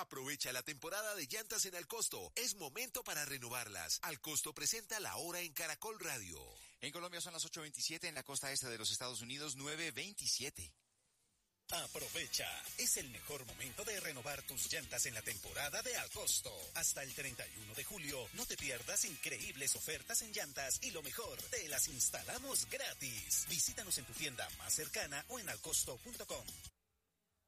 Aprovecha la temporada de llantas en Alcosto. Es momento para renovarlas. Alcosto presenta La Hora en Caracol Radio. En Colombia son las 8:27, en la costa este de los Estados Unidos 9:27. Aprovecha, es el mejor momento de renovar tus llantas en la temporada de Alcosto. Hasta el 31 de julio, no te pierdas increíbles ofertas en llantas y lo mejor, te las instalamos gratis. Visítanos en tu tienda más cercana o en alcosto.com.